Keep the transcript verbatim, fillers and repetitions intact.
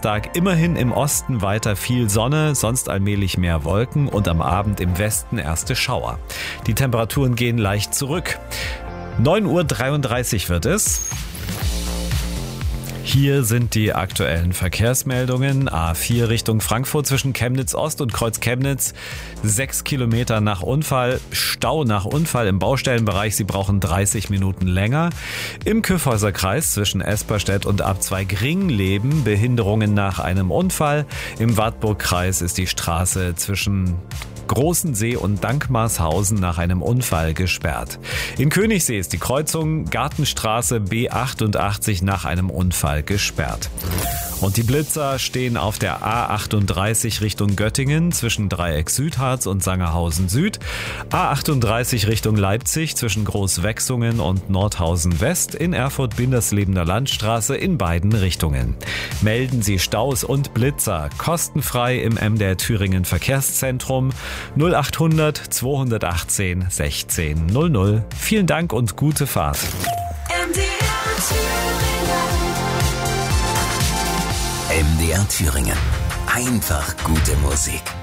Donnerstag immerhin im Osten weiter viel Sonne, sonst allmählich mehr Wolken und am Abend im Westen erste Schauer. Die Temperaturen gehen leicht zurück. neun Uhr dreiunddreißig wird es. Hier sind die aktuellen Verkehrsmeldungen. A vier Richtung Frankfurt zwischen Chemnitz Ost und Kreuz Chemnitz. Sechs Kilometer nach Unfall. Stau nach Unfall im Baustellenbereich. Sie brauchen dreißig Minuten länger. Im Kyffhäuser Kreis zwischen Esperstedt und Abzweig Ringleben. Behinderungen nach einem Unfall. Im Wartburg-Kreis ist die Straße zwischen Großensee und Dankmarshausen nach einem Unfall gesperrt. In Königssee ist die Kreuzung Gartenstraße B achtundachtzig nach einem Unfall gesperrt. Und die Blitzer stehen auf der A achtunddreißig Richtung Göttingen zwischen Dreieck Südharz und Sangerhausen Süd, A achtunddreißig Richtung Leipzig zwischen Großwechsungen und Nordhausen West, in Erfurt-Binderslebener Landstraße in beiden Richtungen. Melden Sie Staus und Blitzer kostenfrei im M D R Thüringen Verkehrszentrum null achthundert zweihundertachtzehn sechzehn null null. Vielen Dank und gute Fahrt. M D R Thüringen. M D R Thüringen. Einfach gute Musik.